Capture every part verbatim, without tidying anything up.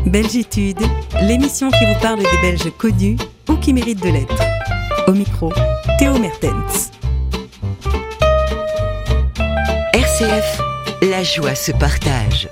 Belgitude, l'émission qui vous parle des Belges connus ou qui méritent de l'être. Au micro, Théo Mertens. R C F, la joie se partage.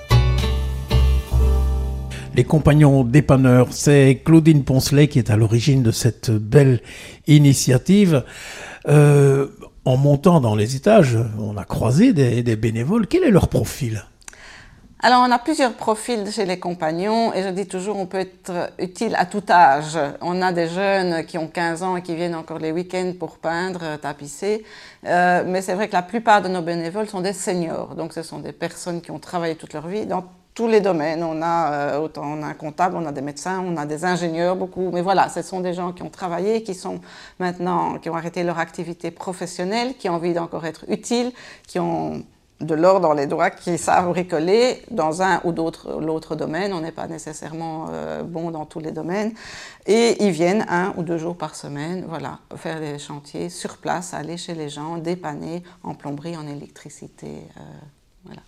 Les compagnons dépanneurs, c'est Claudine Poncelet qui est à l'origine de cette belle initiative. Euh, en montant dans les étages, on a croisé des, des bénévoles. Quel est leur profil ? Alors, on a plusieurs profils chez les compagnons et je dis toujours on peut être utile à tout âge. On a des jeunes qui ont quinze ans et qui viennent encore les week-ends pour peindre, tapisser. Euh, mais c'est vrai que la plupart de nos bénévoles sont des seniors. Donc, ce sont des personnes qui ont travaillé toute leur vie dans tous les domaines. On a, euh, autant, on a un comptable, on a des médecins, on a des ingénieurs, beaucoup. Mais voilà, ce sont des gens qui ont travaillé, qui sont maintenant, qui ont arrêté leur activité professionnelle, qui ont envie d'encore être utiles, qui ont de l'or dans les doigts, qui savent bricoler dans un ou d'autres, l'autre domaine. On n'est pas nécessairement euh, bon dans tous les domaines. Et ils viennent un ou deux jours par semaine, voilà, faire des chantiers sur place, aller chez les gens, dépanner en plomberie, en électricité. Euh, voilà.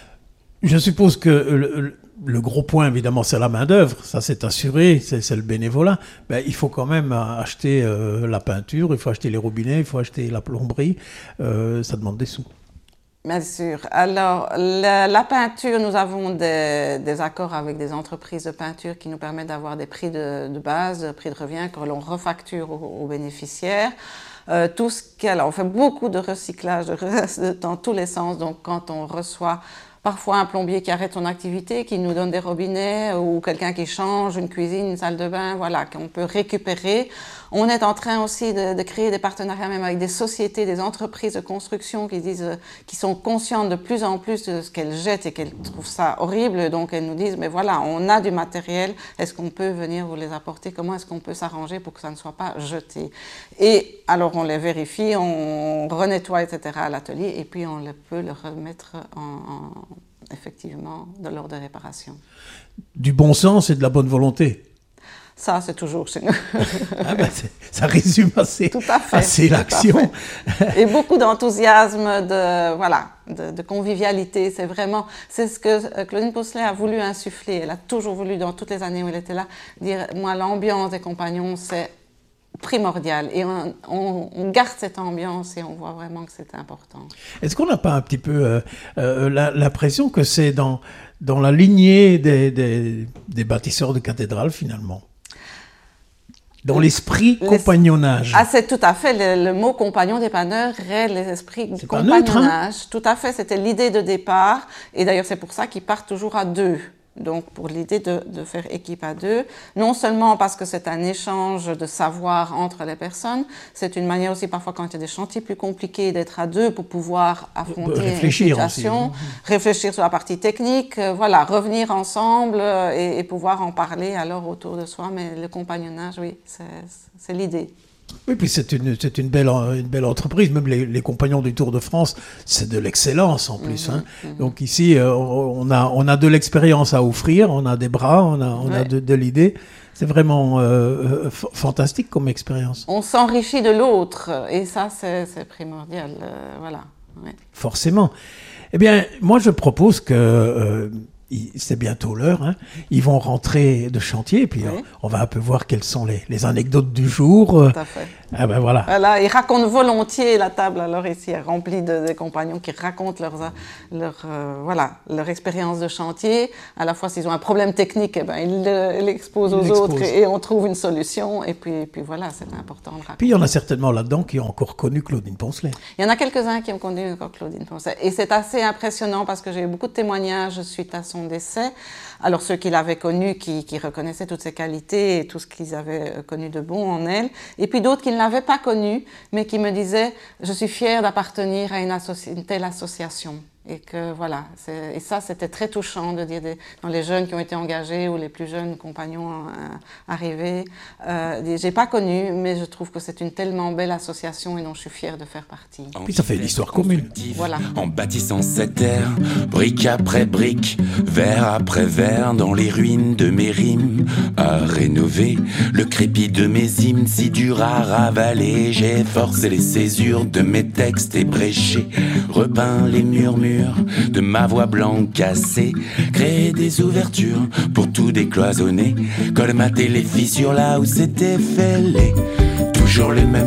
Je suppose que le, le gros point, évidemment, c'est la main-d'œuvre. Ça, c'est assuré, c'est, c'est le bénévolat. Ben, il faut quand même acheter euh, la peinture, il faut acheter les robinets, il faut acheter la plomberie. Euh, ça demande des sous. Bien sûr. Alors, la, la peinture, nous avons des, des accords avec des entreprises de peinture qui nous permettent d'avoir des prix de, de base, des prix de revient que l'on refacture aux, aux bénéficiaires. Euh, tout ce qui, alors, on fait beaucoup de recyclage de, dans tous les sens. Donc, quand on reçoit parfois un plombier qui arrête son activité, qui nous donne des robinets, ou quelqu'un qui change une cuisine, une salle de bain, voilà, qu'on peut récupérer. On est en train aussi de, de créer des partenariats même avec des sociétés, des entreprises de construction qui disent, qui sont conscientes de plus en plus de ce qu'elles jettent et qu'elles trouvent ça horrible. Donc elles nous disent, mais voilà, on a du matériel, est-ce qu'on peut venir vous les apporter? Comment est-ce qu'on peut s'arranger pour que ça ne soit pas jeté? Et alors on les vérifie, on renettoie, et cetera à l'atelier, et puis on le peut le remettre en, en effectivement de l'ordre de réparation. Du bon sens et de la bonne volonté. Ça, c'est toujours chez nous. Ah ben ça résume assez, tout à fait, assez l'action. Et beaucoup d'enthousiasme, de, voilà, de, de convivialité. C'est vraiment, c'est ce que Claudine Poncelet a voulu insuffler. Elle a toujours voulu, dans toutes les années où elle était là, dire, moi, l'ambiance des compagnons, c'est primordial. Et on, on, on garde cette ambiance et on voit vraiment que c'est important. Est-ce qu'on n'a pas un petit peu euh, euh, la, l'impression que c'est dans, dans la lignée des, des, des bâtisseurs de cathédrales, finalement? Dans l'esprit compagnonnage. Ah, c'est tout à fait. Le, le mot compagnon dépanneur est l'esprit c'est compagnonnage. Neutre, hein? Tout à fait. C'était l'idée de départ. Et d'ailleurs, c'est pour ça qu'ils partent toujours à deux. Donc, pour l'idée de, de faire équipe à deux, non seulement parce que c'est un échange de savoir entre les personnes, c'est une manière aussi parfois quand il y a des chantiers plus compliqués d'être à deux pour pouvoir affronter réfléchir une situation, aussi, hein. Réfléchir sur la partie technique, euh, voilà, revenir ensemble euh, et, et pouvoir en parler alors autour de soi. Mais le compagnonnage, oui, c'est, c'est l'idée. Oui, puis c'est une, c'est une, belle, une belle entreprise. Même les, les compagnons du Tour de France, c'est de l'excellence en plus. Mmh, hein. Mmh. Donc ici, euh, on, a, on a de l'expérience à offrir, on a des bras, on a, on ouais. a de, de l'idée. C'est vraiment euh, f- fantastique comme expérience. On s'enrichit de l'autre et ça, c'est, c'est primordial. Euh, voilà. Ouais. Forcément. Eh bien, moi, je propose que... Euh, c'est bientôt l'heure, hein. Ils vont rentrer de chantier et puis oui. on, on va un peu voir quelles sont les, les anecdotes du jour. Tout à fait. Ah ben voilà. Voilà, ils racontent volontiers la table, alors ici est remplie de, de compagnons qui racontent leur, leur, euh, voilà, leur expérience de chantier. À la fois, s'ils ont un problème technique, eh ben, ils l'exposent aux ils autres l'exposent. Et, et on trouve une solution. Et puis, et puis voilà, c'est important de raconter. Puis il y en a certainement là-dedans qui ont encore connu Claudine Poncelet. Il y en a quelques-uns qui ont connu encore Claudine Poncelet. Et c'est assez impressionnant parce que j'ai eu beaucoup de témoignages suite à son décès. Alors ceux qui l'avaient connue, qui, qui reconnaissaient toutes ses qualités et tout ce qu'ils avaient connu de bon en elle, et puis d'autres qui ne l'avaient pas connue, mais qui me disaient « je suis fière d'appartenir à une, associ- une telle association ». Et que voilà, c'est, et ça c'était très touchant de dire des, dans les jeunes qui ont été engagés ou les plus jeunes compagnons euh, arrivés, euh, des, j'ai pas connu, mais je trouve que c'est une tellement belle association et dont je suis fière de faire partie. Puis ça fait l'histoire commune. Voilà. En bâtissant cette terre, brique après brique, verre après verre, dans les ruines de mes rimes, à rénover le crépi de mes hymnes, si dur à ravaler, j'ai forcé les césures de mes textes ébréchés, repeint les murmures murs, de ma voix blanche cassée, créer des ouvertures pour tout décloisonner, colmater les fissures là où c'était fêlé. Toujours les mêmes